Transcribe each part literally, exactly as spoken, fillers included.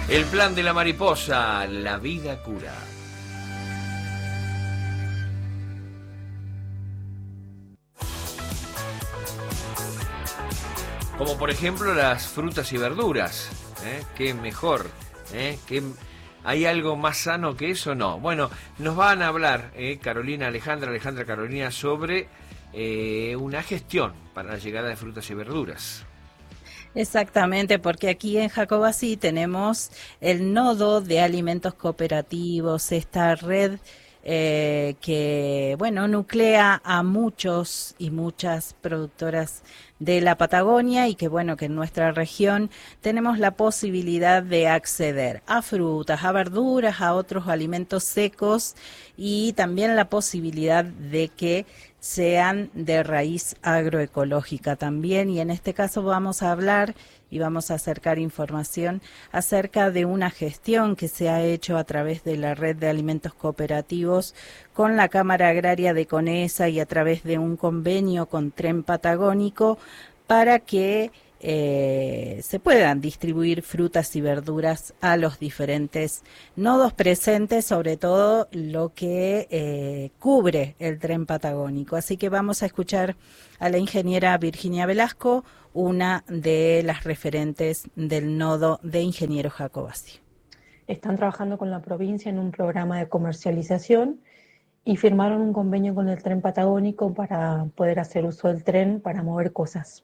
El plan de la mariposa, la vida cura. Como por ejemplo las frutas y verduras, ¿eh? ¿Qué mejor? ¿Eh? ¿Qué... ¿Hay algo más sano que eso? No. Bueno, nos van a hablar eh, Carolina Alejandra, Alejandra Carolina, sobre eh, una gestión para la llegada de frutas y verduras. Exactamente, porque aquí en Jacobací tenemos el nodo de alimentos cooperativos, esta red eh, que, bueno, nuclea a muchos y muchas productoras de la Patagonia y que, bueno, que en nuestra región tenemos la posibilidad de acceder a frutas, a verduras, a otros alimentos secos y también la posibilidad de que sean de raíz agroecológica también. Y en este caso vamos a hablar y vamos a acercar información acerca de una gestión que se ha hecho a través de la red de alimentos cooperativos con la Cámara Agraria de Conesa y a través de un convenio con Tren Patagónico para que eh, se puedan distribuir frutas y verduras a los diferentes nodos presentes, sobre todo lo que eh, cubre el Tren Patagónico. Así que vamos a escuchar a la ingeniera Virginia Velasco, una de las referentes del nodo de Ingenieros Jacobací. Están trabajando con la provincia en un programa de comercialización y firmaron un convenio con el Tren Patagónico para poder hacer uso del tren para mover cosas.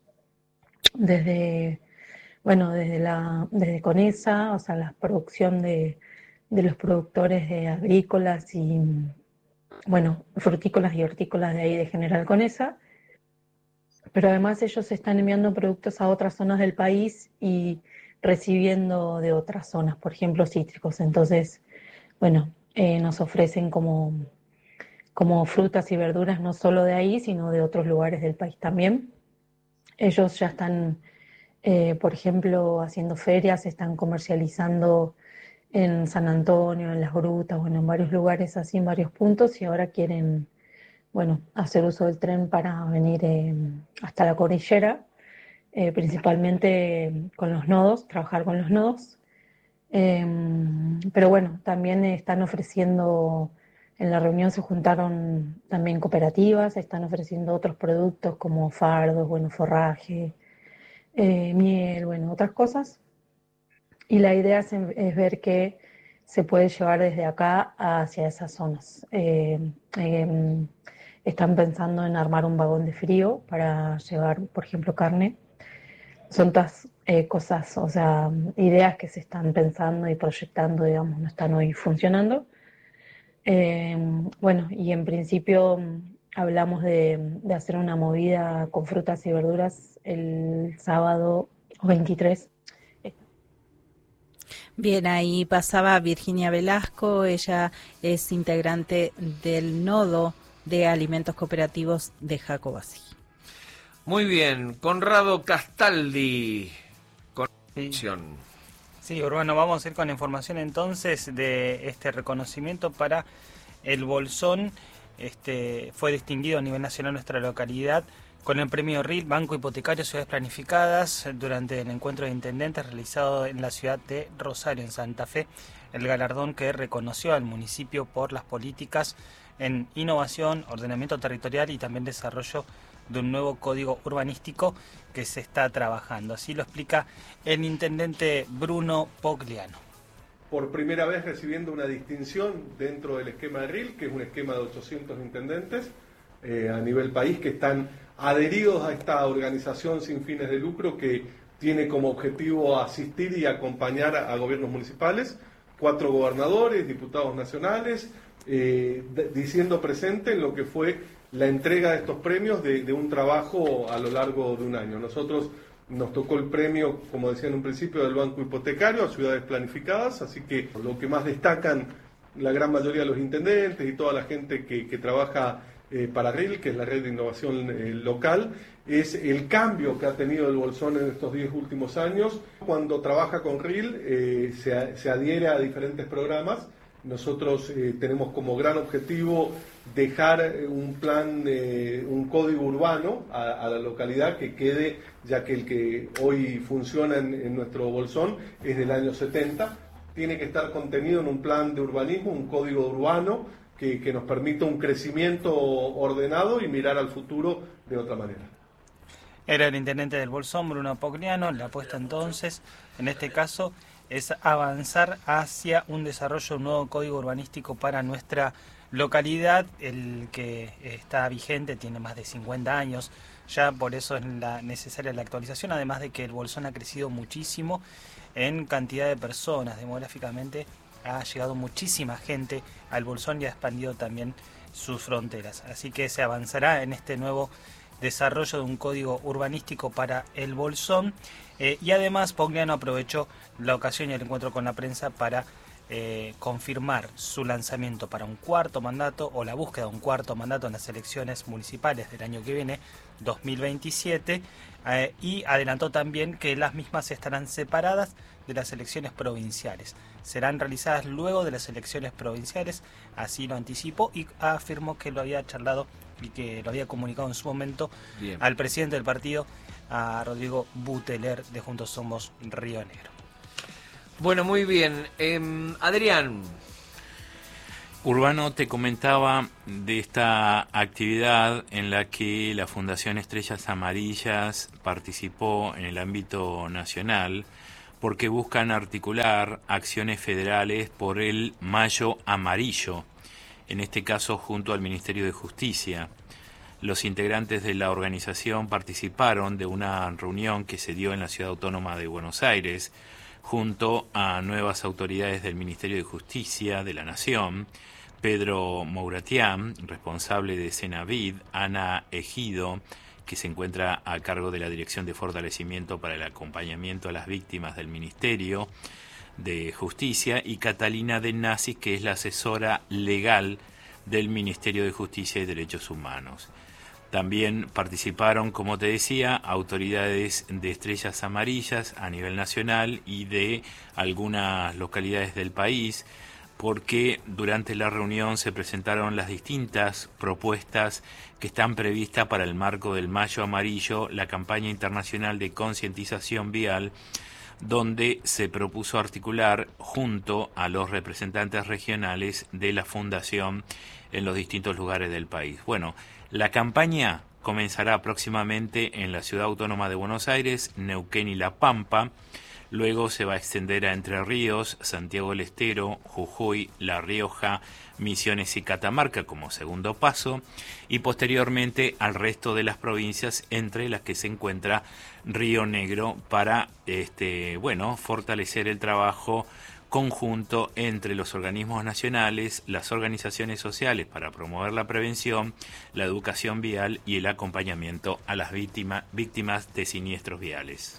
Desde, bueno, desde la desde Conesa, o sea, la producción de, de los productores de agrícolas y, bueno, frutícolas y hortícolas de ahí de General Conesa, pero además ellos están enviando productos a otras zonas del país y recibiendo de otras zonas, por ejemplo, cítricos. Entonces, bueno, eh, nos ofrecen como, como frutas y verduras no solo de ahí, sino de otros lugares del país también. Ellos ya están, eh, por ejemplo, haciendo ferias, están comercializando en San Antonio, en Las Grutas, bueno, en varios lugares así, en varios puntos, y ahora quieren, bueno, hacer uso del tren para venir eh, hasta la cordillera, eh, principalmente con los nodos, trabajar con los nodos. Eh, pero bueno, también están ofreciendo, en la reunión se juntaron también cooperativas, están ofreciendo otros productos como fardos, bueno, forraje, eh, miel, bueno, otras cosas. Y la idea es, es ver qué se puede llevar desde acá hacia esas zonas. Eh, eh, están pensando en armar un vagón de frío para llevar, por ejemplo, carne. Son todas eh, cosas, o sea, ideas que se están pensando y proyectando, digamos, no están hoy funcionando. Eh, bueno, y en principio hablamos de, de hacer una movida con frutas y verduras el sábado veintitrés. Bien, ahí pasaba Virginia Velasco, ella es integrante del nodo de alimentos cooperativos de Jacobací. Muy bien, Conrado Castaldi, con sí. acción. Sí, Urbano, vamos a ir con información entonces de este reconocimiento para el Bolsón. Este fue distinguido a nivel nacional en nuestra localidad con el premio R I L, Banco Hipotecario Ciudades Planificadas, durante el encuentro de intendentes realizado en la ciudad de Rosario, en Santa Fe. El galardón que reconoció al municipio por las políticas en innovación, ordenamiento territorial y también desarrollo de un nuevo código urbanístico que se está trabajando. Así lo explica el intendente Bruno Pogliano. Por primera vez recibiendo una distinción dentro del esquema de R I L, que es un esquema de ochocientos intendentes eh, a nivel país que están adheridos a esta organización sin fines de lucro que tiene como objetivo asistir y acompañar a, a gobiernos municipales, cuatro gobernadores, diputados nacionales, eh, de, diciendo presente en lo que fue la entrega de estos premios de, de un trabajo a lo largo de un año. Nosotros nos tocó el premio, como decía en un principio, del Banco Hipotecario a ciudades planificadas, así que lo que más destacan la gran mayoría de los intendentes y toda la gente que, que trabaja eh, para R I L, que es la red de innovación eh, local, es el cambio que ha tenido el Bolsón en estos diez últimos años. Cuando trabaja con R I L eh, se, se adhiere a diferentes programas. Nosotros eh, tenemos como gran objetivo dejar un plan, eh, un código urbano a, a la localidad que quede, ya que el que hoy funciona en, en nuestro Bolsón es del año setenta, tiene que estar contenido en un plan de urbanismo, un código urbano que, que nos permita un crecimiento ordenado y mirar al futuro de otra manera. Era el intendente del Bolsón, Bruno Pogliano. La apuesta entonces, en este caso, es avanzar hacia un desarrollo de un nuevo código urbanístico para nuestra localidad. El que está vigente tiene más de cincuenta años, ya por eso es la necesaria la actualización, además de que el Bolsón ha crecido muchísimo en cantidad de personas, demográficamente ha llegado muchísima gente al Bolsón y ha expandido también sus fronteras, así que se avanzará en este nuevo desarrollo de un código urbanístico para el Bolsón. Eh, y además Pogliano aprovechó la ocasión y el encuentro con la prensa para eh, confirmar su lanzamiento para un cuarto mandato o la búsqueda de un cuarto mandato en las elecciones municipales del año que viene, dos mil veintisiete, eh, y adelantó también que las mismas estarán separadas de las elecciones provinciales. Serán realizadas luego de las elecciones provinciales, así lo anticipó y afirmó que lo había charlado y que lo había comunicado en su momento Bien. al presidente del partido, a Rodrigo Buteler de Juntos Somos Río Negro. Bueno, muy bien. Eh, Adrián. Urbano, te comentaba de esta actividad en la que la Fundación Estrellas Amarillas participó en el ámbito nacional porque buscan articular acciones federales por el Mayo Amarillo, en este caso junto al Ministerio de Justicia. Los integrantes de la organización participaron de una reunión que se dio en la Ciudad Autónoma de Buenos Aires junto a nuevas autoridades del Ministerio de Justicia de la Nación, Pedro Mouratian, responsable de Senavid, Ana Ejido, que se encuentra a cargo de la Dirección de Fortalecimiento para el Acompañamiento a las Víctimas del Ministerio de Justicia, y Catalina De Nasis, que es la asesora legal del Ministerio de Justicia y Derechos Humanos. También participaron, como te decía, autoridades de Estrellas Amarillas a nivel nacional y de algunas localidades del país, porque durante la reunión se presentaron las distintas propuestas que están previstas para el marco del Mayo Amarillo, la campaña internacional de concientización vial, donde se propuso articular junto a los representantes regionales de la Fundación en los distintos lugares del país. Bueno, la campaña comenzará próximamente en la Ciudad Autónoma de Buenos Aires, Neuquén y La Pampa. Luego se va a extender a Entre Ríos, Santiago del Estero, Jujuy, La Rioja, Misiones y Catamarca como segundo paso, y posteriormente al resto de las provincias, entre las que se encuentra Río Negro, para este bueno fortalecer el trabajo conjunto entre los organismos nacionales, las organizaciones sociales para promover la prevención, la educación vial y el acompañamiento a las víctimas víctimas de siniestros viales.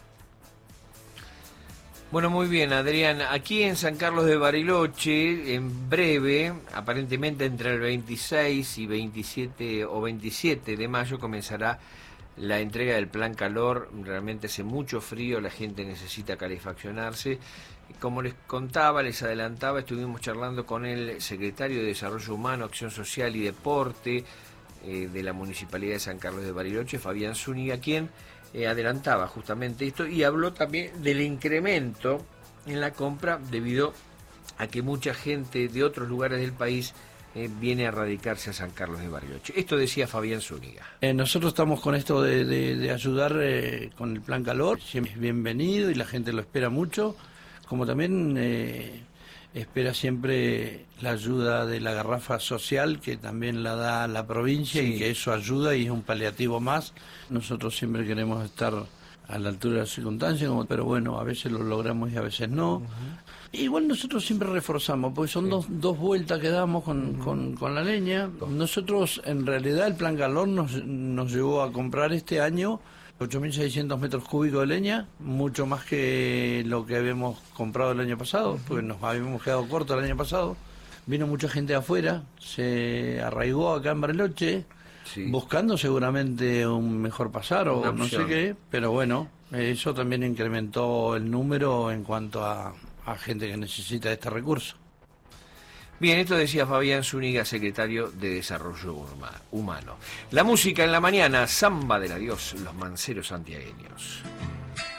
Bueno, muy bien, Adrián. Aquí en San Carlos de Bariloche, en breve, aparentemente entre el veintiséis y veintisiete o veintisiete de mayo, comenzará la entrega del plan calor. Realmente hace mucho frío, la gente necesita calefaccionarse. Como les contaba, les adelantaba, estuvimos charlando con el secretario de Desarrollo Humano, Acción Social y Deporte eh, de la Municipalidad de San Carlos de Bariloche, Fabián Zúñiga, quien eh, adelantaba justamente esto y habló también del incremento en la compra debido a que mucha gente de otros lugares del país eh, viene a radicarse a San Carlos de Bariloche. Esto decía Fabián Zúñiga. Eh, nosotros estamos con esto de, de, de ayudar eh, con el plan calor, siempre es bienvenido y la gente lo espera mucho, como también eh, espera siempre la ayuda de la garrafa social, que también la da la provincia, sí, y que eso ayuda y es un paliativo más. Nosotros siempre queremos estar a la altura de las circunstancias, como, pero bueno, a veces lo logramos y a veces no. Uh-huh. Igual nosotros siempre reforzamos, porque son sí. dos, dos vueltas que damos con, uh-huh. con, con la leña. Nosotros, en realidad, el plan calor nos, nos llevó a comprar este año ocho mil seiscientos metros cúbicos de leña, mucho más que lo que habíamos comprado el año pasado, uh-huh. porque nos habíamos quedado cortos el año pasado. Vino mucha gente de afuera, se arraigó acá en Bariloche, sí. buscando seguramente un mejor pasar o no sé qué, pero bueno, eso también incrementó el número en cuanto a, a gente que necesita este recurso. Bien, esto decía Fabián Zúñiga, secretario de Desarrollo Humano. La música en la mañana, Samba del Adiós, los manceros santiagueños.